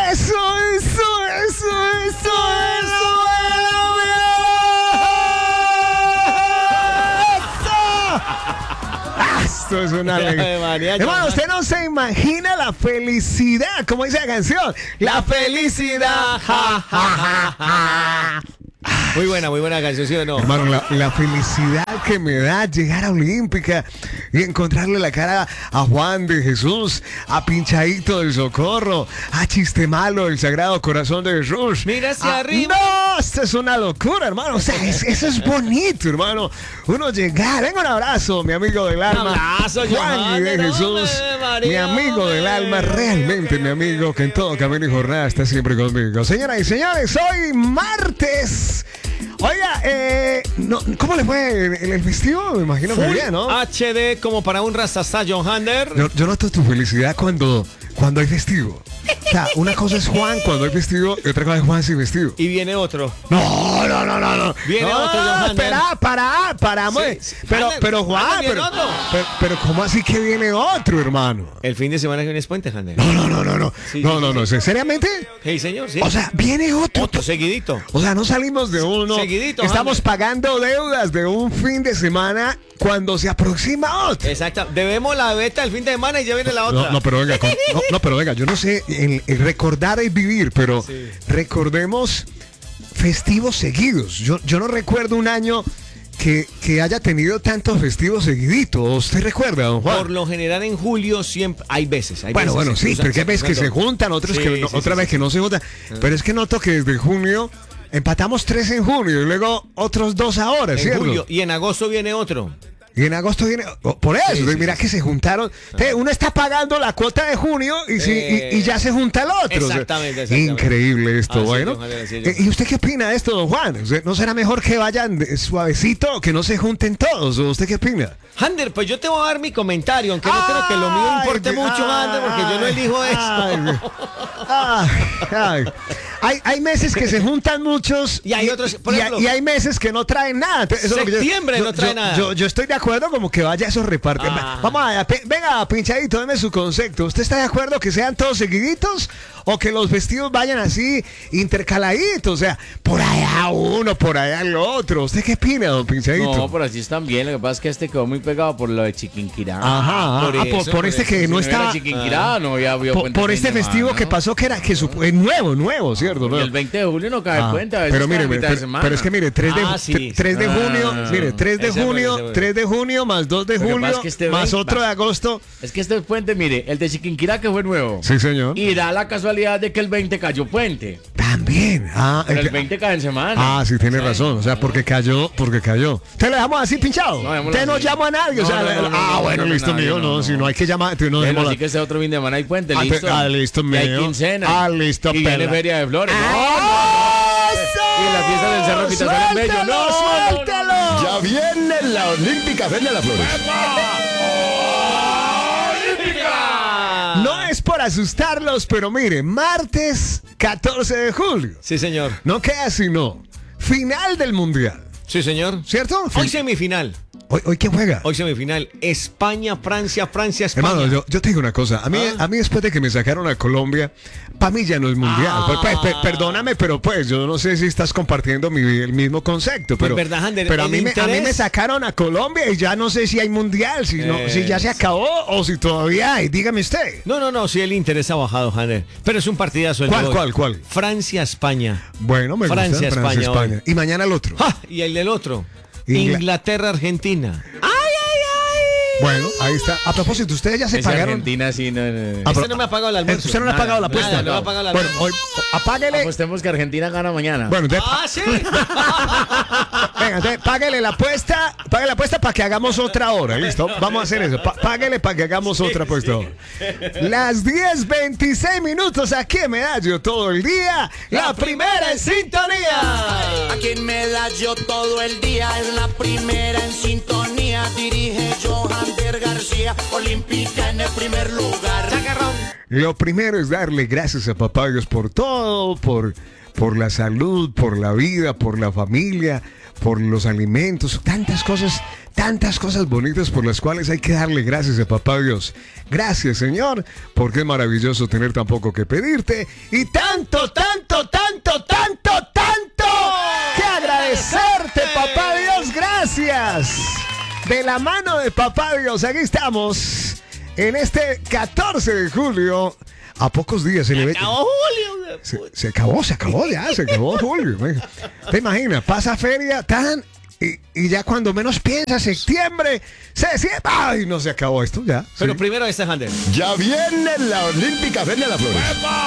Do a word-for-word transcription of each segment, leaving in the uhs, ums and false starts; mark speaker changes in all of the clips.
Speaker 1: Eso, eso, eso, eso, eso. Esto es una alegría. Hermano, usted no se imagina la felicidad, como dice la canción. La felicidad. Ja, ja, ja, ja.
Speaker 2: Muy buena, muy buena canción, ¿sí o no?
Speaker 1: Hermano, la, la felicidad que me da llegar a Olímpica y encontrarle la cara a Juan de Jesús, a Pinchadito del Socorro, a Chistemalo del Sagrado Corazón de Jesús.
Speaker 2: Mira hacia
Speaker 1: Ah,
Speaker 2: arriba.
Speaker 1: No, esto es una locura, hermano. O sea, es- eso es bonito, hermano. Uno llegar. Venga, un abrazo, mi amigo del alma.
Speaker 2: abrazo,
Speaker 1: Juan
Speaker 2: Johan,
Speaker 1: de
Speaker 2: no,
Speaker 1: Jesús.
Speaker 2: hombre, María,
Speaker 1: Mi amigo del
Speaker 2: hombre.
Speaker 1: alma, realmente mi amigo, que en todo camino y jornada está siempre conmigo. Señoras y señores, hoy martes. Oiga, eh, no, ¿cómo le fue el, el vestido? Me imagino que
Speaker 2: Full
Speaker 1: bien, ¿no?
Speaker 2: H D como para un Rastasta John Hander.
Speaker 1: Yo, yo noto tu felicidad cuando, cuando hay festivo. O sea, una cosa es Juan cuando hay vestido y otra cosa es Juan sin vestido.
Speaker 2: Y viene otro.
Speaker 1: No, no, no, no, no.
Speaker 2: Viene
Speaker 1: no,
Speaker 2: otro, John Hander.
Speaker 1: espera, para, para,
Speaker 2: Sí,
Speaker 1: muy-
Speaker 2: sí,
Speaker 1: pero,
Speaker 2: Hander,
Speaker 1: pero Juan,
Speaker 2: Hander, viene
Speaker 1: pero,
Speaker 2: otro.
Speaker 1: pero, pero ¿cómo así que viene otro, hermano?
Speaker 2: El fin de semana que viene es puente, Hander.
Speaker 1: No, no, no, no, no.
Speaker 2: Sí,
Speaker 1: no,
Speaker 2: sí,
Speaker 1: no,
Speaker 2: sí,
Speaker 1: no.
Speaker 2: sí.
Speaker 1: ¿Seriamente?
Speaker 2: Hey, señor, sí.
Speaker 1: O sea, viene otro.
Speaker 2: otro, seguidito.
Speaker 1: O sea, no salimos de uno.
Speaker 2: Seguidito,
Speaker 1: Estamos
Speaker 2: Jaime.
Speaker 1: pagando deudas de un fin de semana cuando se aproxima otro.
Speaker 2: Exacto. Debemos la beta el fin de semana y ya viene la otra.
Speaker 1: No, no, pero venga, con- no, no, pero venga, yo no sé, el, el recordar es vivir, pero
Speaker 2: Sí.
Speaker 1: recordemos festivos seguidos. Yo, yo no recuerdo un año que, que haya tenido tantos festivos seguiditos. ¿Usted recuerda, don Juan?
Speaker 2: Por lo general en julio siempre hay veces. Hay
Speaker 1: Bueno,
Speaker 2: veces
Speaker 1: bueno,
Speaker 2: se
Speaker 1: sí,
Speaker 2: cruzan,
Speaker 1: porque hay veces que se
Speaker 2: cruzan.
Speaker 1: juntan, otros
Speaker 2: Sí,
Speaker 1: que no-
Speaker 2: sí,
Speaker 1: otra
Speaker 2: sí,
Speaker 1: vez
Speaker 2: sí.
Speaker 1: que no se juntan. Pero es que noto que desde junio empatamos tres en junio y luego otros dos ahora,
Speaker 2: En
Speaker 1: ¿cierto?
Speaker 2: julio. Y en agosto viene otro.
Speaker 1: Y en agosto viene, oh, por eso,
Speaker 2: Sí,
Speaker 1: entonces
Speaker 2: sí,
Speaker 1: mira
Speaker 2: sí.
Speaker 1: que se juntaron. Entonces, uno está pagando la cuota de junio y, si-
Speaker 2: Eh,
Speaker 1: y, y ya se junta el otro. O sea,
Speaker 2: exactamente, exactamente.
Speaker 1: Increíble esto,
Speaker 2: Así es,
Speaker 1: bueno.
Speaker 2: don Javier, así es, don
Speaker 1: Eh, ¿Y usted qué opina de esto, don Juan? O sea, ¿no será mejor que vayan de- suavecito o que no se junten todos? ¿O usted qué opina?
Speaker 2: Hander, pues yo te voy a dar mi comentario, aunque no creo que lo mío importe
Speaker 1: Ay,
Speaker 2: mucho, Hander, porque yo no elijo
Speaker 1: ay,
Speaker 2: esto.
Speaker 1: ay, ay. Hay, hay meses que se juntan muchos
Speaker 2: Y hay otros, por
Speaker 1: y,
Speaker 2: ejemplo-
Speaker 1: y hay meses que no traen nada. Entonces, eso es lo que yo-
Speaker 2: Septiembre
Speaker 1: yo-
Speaker 2: no trae
Speaker 1: yo-
Speaker 2: nada.
Speaker 1: Yo, yo estoy de acuerdo como que vaya esos repartes.
Speaker 2: Ah.
Speaker 1: Vamos a, pe- venga, pinchadito, deme su concepto. ¿Usted está de acuerdo que sean todos seguiditos o que los vestidos vayan así intercaladitos? O sea, por allá uno, por allá el otro. ¿Usted qué opina, don pinchadito?
Speaker 3: No, pero así están bien. Lo que pasa es que este quedó muy pegado por lo de Chiquinquirá.
Speaker 1: Ajá,
Speaker 2: por
Speaker 1: ah,
Speaker 2: eso,
Speaker 1: por, por
Speaker 2: por
Speaker 1: este
Speaker 2: eso.
Speaker 1: que
Speaker 3: Si
Speaker 1: no
Speaker 3: no era
Speaker 1: estaba.
Speaker 3: Chiquinquirá, no había habido
Speaker 1: Por,
Speaker 3: puente
Speaker 1: por
Speaker 3: fin
Speaker 1: este
Speaker 3: de
Speaker 1: festivo
Speaker 3: semana,
Speaker 1: que
Speaker 3: ¿no?
Speaker 1: pasó que era que supo- es nuevo, nuevo, ¿cierto?
Speaker 3: Y
Speaker 1: Nuevo.
Speaker 3: el veinte de julio no cae
Speaker 1: Ah,
Speaker 3: puente. A veces
Speaker 1: pero mire,
Speaker 3: cae a
Speaker 1: mire,
Speaker 3: mitad de
Speaker 1: pero,
Speaker 3: semana.
Speaker 1: pero es que mire, tres de,
Speaker 2: Ah,
Speaker 1: ju-
Speaker 2: sí.
Speaker 1: tre- tres de
Speaker 3: Ah.
Speaker 1: junio, mire, tres de
Speaker 2: Ese fue,
Speaker 1: junio,
Speaker 2: ese fue.
Speaker 1: tres de junio más dos de
Speaker 3: Lo que pasa
Speaker 1: julio
Speaker 3: es que este
Speaker 1: más
Speaker 3: veinte-
Speaker 1: otro de agosto.
Speaker 3: Es que este puente, mire, el de Chiquinquirá que fue nuevo.
Speaker 1: Sí, señor.
Speaker 3: Y da la casualidad de que el veinte cayó puente.
Speaker 1: También. Ah,
Speaker 3: Pero el
Speaker 1: ent-
Speaker 3: veinte cae en semana.
Speaker 1: ah, sí, tiene razón. O sea, porque cayó, porque cayó. ¿Te lo dejamos así pinchado?
Speaker 3: No, démoslo
Speaker 1: Usted no
Speaker 3: así.
Speaker 1: llama a nadie. o
Speaker 3: No,
Speaker 1: sea,
Speaker 3: no, no, no,
Speaker 1: ah,
Speaker 3: no,
Speaker 1: bueno,
Speaker 3: no,
Speaker 1: listo,
Speaker 3: no,
Speaker 1: mío.
Speaker 3: no,
Speaker 1: No,
Speaker 3: no,
Speaker 1: si no
Speaker 3: no.
Speaker 1: hay que llamar. entonces No
Speaker 3: Bueno,
Speaker 1: dejemos
Speaker 3: así
Speaker 1: la-
Speaker 3: que este otro fin de semana hay puente,
Speaker 1: Ah,
Speaker 3: listo.
Speaker 1: te- ah, listo,
Speaker 3: Y hay
Speaker 1: mío.
Speaker 3: quincena.
Speaker 1: Ah, listo,
Speaker 3: Y viene
Speaker 1: pela.
Speaker 3: Feria de Flores.
Speaker 1: ¡Ah,
Speaker 3: Y la fiesta del Cerro Quitazón en Bello.
Speaker 1: ¡Suéltalo,
Speaker 3: No, no, no, no,
Speaker 1: suéltalo!
Speaker 4: Ya viene la Olímpica Feria de las Flores.
Speaker 1: No es por asustarlos, pero mire, martes catorce de julio.
Speaker 2: Sí, señor.
Speaker 1: No queda sino final del Mundial,
Speaker 2: Sí, señor.
Speaker 1: ¿cierto?
Speaker 2: Hoy
Speaker 1: Fin-
Speaker 2: semifinal.
Speaker 1: hoy, hoy ¿quién juega?
Speaker 2: Hoy semifinal. España, Francia, Francia, España.
Speaker 1: Hermano, yo, yo te digo una cosa. A mí,
Speaker 2: Ah.
Speaker 1: a mí después de que me sacaron a Colombia, para mí ya no es mundial.
Speaker 2: Ah.
Speaker 1: Pues, pues, pe- perdóname, pero pues yo no sé si estás compartiendo mi, el mismo concepto. Pero,
Speaker 2: Pues, verdad, Ander,
Speaker 1: pero a,
Speaker 2: el
Speaker 1: mí me, a mí
Speaker 2: interés-
Speaker 1: me sacaron a Colombia y ya no sé si hay mundial, si, no, si ya se
Speaker 2: Es-
Speaker 1: acabó o si todavía hay. Dígame usted.
Speaker 2: No, no, no, sí, el interés ha bajado, Hander. Pero es un partidazo el
Speaker 1: ¿Cuál,
Speaker 2: de hoy.
Speaker 1: cuál, cuál?
Speaker 2: Francia, España.
Speaker 1: Bueno, me gusta
Speaker 2: Francia,
Speaker 1: Francia,
Speaker 2: España,
Speaker 1: España.
Speaker 2: hoy.
Speaker 1: Y mañana el otro.
Speaker 2: ¡Ja! Y el del otro.
Speaker 1: Ingla-
Speaker 2: Inglaterra, Argentina.
Speaker 1: Bueno, ahí está. A propósito, ustedes ya se
Speaker 3: Esa
Speaker 1: pagaron.
Speaker 3: Argentina sí no, no, no.
Speaker 1: Ah,
Speaker 2: Este no me ha pagado el almuerzo.
Speaker 1: Usted no le ha
Speaker 3: Nada,
Speaker 1: pagado la
Speaker 3: nada,
Speaker 1: apuesta.
Speaker 2: no me ha pagado el
Speaker 1: Bueno,
Speaker 2: almuerzo.
Speaker 1: hoy, apáguele.
Speaker 3: Apostemos que Argentina gana mañana.
Speaker 1: Bueno, entonces,
Speaker 2: ¡Ah, sí!
Speaker 1: venga, entonces, páguele la apuesta, páguele la apuesta para que hagamos otra hora, ¿listo? Vamos a hacer eso, pa- páguele para que hagamos otra apuesta ahora. Las diez veintiséis minutos aquí en Medallo todo el día, la, primera en sintonía.
Speaker 5: Aquí en Medallo todo el día es la primera en sintonía. Dirige Johan Der García, Olímpica en el primer lugar.
Speaker 1: Lo primero es darle gracias a papá Dios por todo, por, por la salud, por la vida, por la familia, por los alimentos, tantas cosas tantas cosas bonitas por las cuales hay que darle gracias a Papá Dios. Gracias, Señor, porque es maravilloso tener tan poco que pedirte y tanto, tanto, tanto, tanto, tanto que agradecerte, Papá Dios. Gracias. De la mano de Papá Dios, aquí estamos en este catorce de julio. A pocos días se le ve.
Speaker 2: Acabó Julio.
Speaker 1: Se, se acabó, se acabó ya, se acabó Julio. ¿Te imaginas? Pasa feria tan. Y, y ya cuando menos piensa, septiembre, se siente. ¡Ay! No se acabó esto ya.
Speaker 2: Pero
Speaker 1: sí.
Speaker 2: primero este Hander.
Speaker 4: Ya viene la Olímpica Feria de las Flores.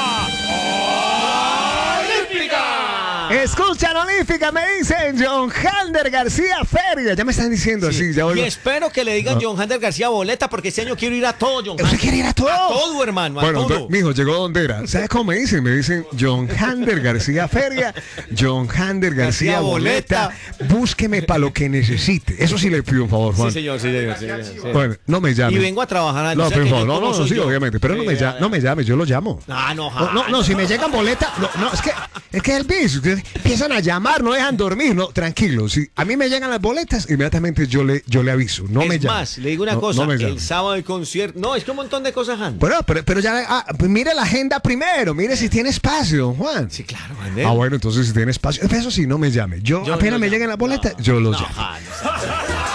Speaker 1: Escuchan Olímpica, me dicen John Hander García Feria. Ya me están diciendo
Speaker 2: Sí.
Speaker 1: así. Ya
Speaker 2: Y
Speaker 1: voy.
Speaker 2: espero que le digan
Speaker 1: No.
Speaker 2: John Hander García boleta porque este año quiero ir a todo, John
Speaker 1: ¿Usted
Speaker 2: Hander.
Speaker 1: quiere ir a todo?
Speaker 2: A todo, hermano, a
Speaker 1: Bueno,
Speaker 2: todo.
Speaker 1: entonces, mijo, llegó donde era. ¿Sabes cómo me dicen? Me dicen John Hander García Feria, John Hander García
Speaker 2: García
Speaker 1: Boleta.
Speaker 2: Boleta.
Speaker 1: Búsqueme para lo que necesite. Eso sí le pido un favor, Juan.
Speaker 2: Sí, señor, sí, señor. Sí, señor, sí.
Speaker 1: Bueno, no me llame.
Speaker 2: Y vengo a trabajar.
Speaker 1: No,
Speaker 2: o sea
Speaker 1: por
Speaker 2: que
Speaker 1: favor,
Speaker 2: yo
Speaker 1: no,
Speaker 2: como
Speaker 1: no,
Speaker 2: soy
Speaker 1: sí,
Speaker 2: yo.
Speaker 1: obviamente. Pero no
Speaker 2: Sí,
Speaker 1: me,
Speaker 2: ya,
Speaker 1: llame,
Speaker 2: ya.
Speaker 1: no me llame, yo lo llamo.
Speaker 2: Ah, no,
Speaker 1: No, no, no, si me llegan boletas, no, no, es que es que el bis, ustedes empiezan a llamar, no dejan dormir, no, tranquilo. Si a mí me llegan las boletas, inmediatamente yo le, yo le aviso, no
Speaker 2: es
Speaker 1: me llame.
Speaker 2: más, le digo una
Speaker 1: No,
Speaker 2: cosa,
Speaker 1: no me llame.
Speaker 2: el sábado hay concierto. No, es que un montón de cosas, Hander.
Speaker 1: Bueno, pero, pero ya, ah, pues mire la agenda primero, mire si tiene espacio, Juan.
Speaker 2: Sí, claro, Hander.
Speaker 1: Ah, bueno, entonces si tiene espacio, eso sí, no me llame. Yo,
Speaker 2: Yo
Speaker 1: apenas
Speaker 2: lo
Speaker 1: me
Speaker 2: llamo.
Speaker 1: lleguen las boletas, yo los
Speaker 2: No,
Speaker 1: llamo.
Speaker 2: Hander.